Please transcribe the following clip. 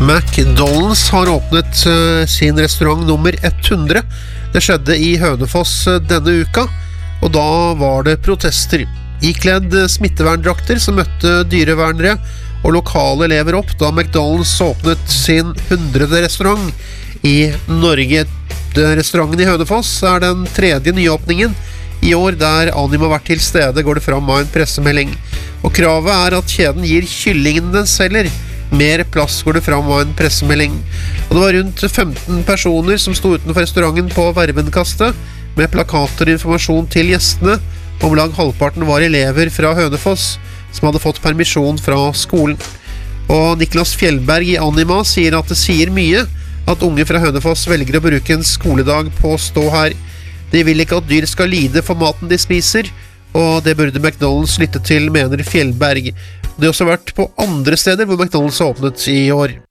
McDonald's har åpnet sin restaurant nummer 100. Det skjedde i Hønefoss denne uka, og da var det protester. Ikledd smitteverndrakter som møtte dyrevernere og lokale elever opp da McDonald's åpnet sin 100. restaurant i Norge. Restauranten i Hønefoss er den tredje nyåpningen i år der Anima har vært til stede, går det fram av en pressemelding. Og kravet er at kjeden gir kyllingen den selger mer plass, går det fram av en pressemelding. Og det var rundt 15 personer som sto utenfor restauranten på Vervenkastet med plakater og informasjon til gjestene. Om lag halvparten var elever fra Hønefoss som hadde fått permisjon fra skolen. Og Niklas Fjellberg i Anima sier at det sier mye at unge fra Hønefoss velger å bruke en skoledag på å stå her. De vil ikke at dyr skal lide for maten de spiser, og det burde McDonald's lytte til, mener Fjellberg. Det har også vært på andre steder hvor McDonald's har åpnet i år.